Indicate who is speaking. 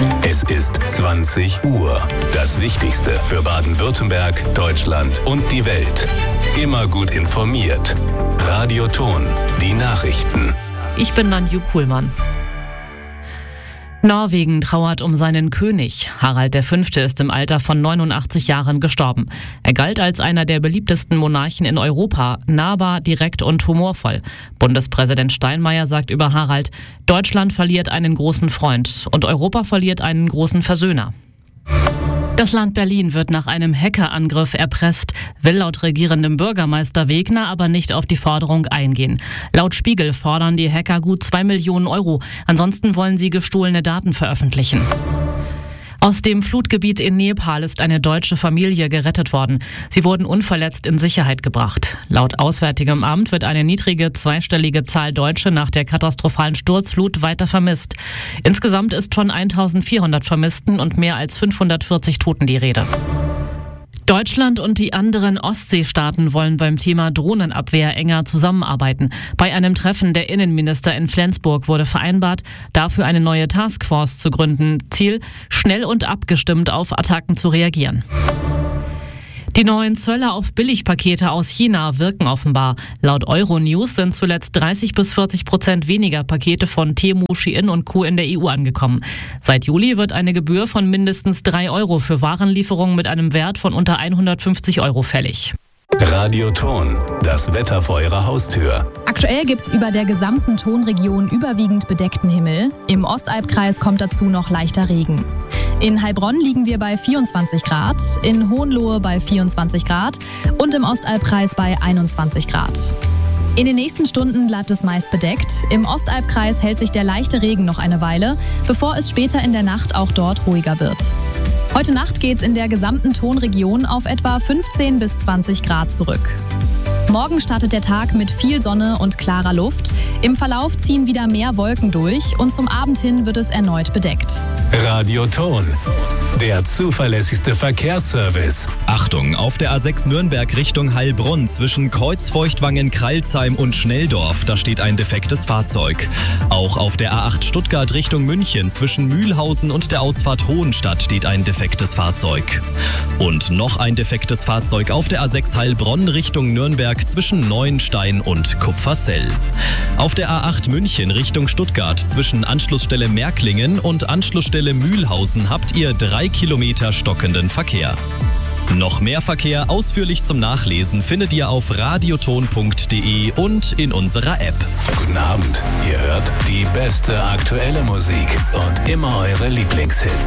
Speaker 1: Es ist 20 Uhr. Das Wichtigste für Baden-Württemberg, Deutschland und die Welt. Immer gut informiert. Radio Ton, die Nachrichten.
Speaker 2: Ich bin Nanju Kuhlmann. Norwegen trauert um seinen König. Harald V. ist im Alter von 89 Jahren gestorben. Er galt als einer der beliebtesten Monarchen in Europa, nahbar, direkt und humorvoll. Bundespräsident Steinmeier sagt über Harald: Deutschland verliert einen großen Freund und Europa verliert einen großen Versöhner. Das Land Berlin wird nach einem Hackerangriff erpresst, will laut regierendem Bürgermeister Wegner aber nicht auf die Forderung eingehen. Laut Spiegel fordern die Hacker gut 2 Millionen Euro. Ansonsten wollen sie gestohlene Daten veröffentlichen. Aus dem Flutgebiet in Nepal ist eine deutsche Familie gerettet worden. Sie wurden unverletzt in Sicherheit gebracht. Laut Auswärtigem Amt wird eine niedrige zweistellige Zahl Deutsche nach der katastrophalen Sturzflut weiter vermisst. Insgesamt ist von 1400 Vermissten und mehr als 540 Toten die Rede. Deutschland und die anderen Ostseestaaten wollen beim Thema Drohnenabwehr enger zusammenarbeiten. Bei einem Treffen der Innenminister in Flensburg wurde vereinbart, dafür eine neue Taskforce zu gründen. Ziel: schnell und abgestimmt auf Attacken zu reagieren. Die neuen Zölle auf Billigpakete aus China wirken offenbar. Laut Euronews sind zuletzt 30-40% weniger Pakete von Temu, Shein und Co. in der EU angekommen. Seit Juli wird eine Gebühr von mindestens 3 Euro für Warenlieferungen mit einem Wert von unter 150 Euro fällig.
Speaker 1: Radio Ton, das Wetter vor Ihrer Haustür.
Speaker 3: Aktuell gibt's über der gesamten Tonregion überwiegend bedeckten Himmel. Im Ostalbkreis kommt dazu noch leichter Regen. In Heilbronn liegen wir bei 24 Grad, in Hohenlohe bei 24 Grad und im Ostalbkreis bei 21 Grad. In den nächsten Stunden bleibt es meist bedeckt. Im Ostalbkreis hält sich der leichte Regen noch eine Weile, bevor es später in der Nacht auch dort ruhiger wird. Heute Nacht geht's in der gesamten Tonregion auf etwa 15 bis 20 Grad zurück. Morgen startet der Tag mit viel Sonne und klarer Luft. Im Verlauf ziehen wieder mehr Wolken durch und zum Abend hin wird es erneut bedeckt.
Speaker 1: Radio Ton, der zuverlässigste Verkehrsservice.
Speaker 4: Achtung, auf der A6 Nürnberg Richtung Heilbronn zwischen Kreuzfeuchtwangen, Kreilsheim und Schnelldorf, da steht ein defektes Fahrzeug. Auch auf der A8 Stuttgart Richtung München zwischen Mühlhausen und der Ausfahrt Hohenstadt steht ein defektes Fahrzeug. Und noch ein defektes Fahrzeug auf der A6 Heilbronn Richtung Nürnberg zwischen Neuenstein und Kupferzell. Auf der A8 München Richtung Stuttgart zwischen Anschlussstelle Märklingen und Anschlussstelle Mühlhausen habt ihr 3 Kilometer stockenden Verkehr. Noch mehr Verkehr ausführlich zum Nachlesen findet ihr auf radioton.de und in unserer App.
Speaker 1: Guten Abend, ihr hört die beste aktuelle Musik und immer eure Lieblingshits.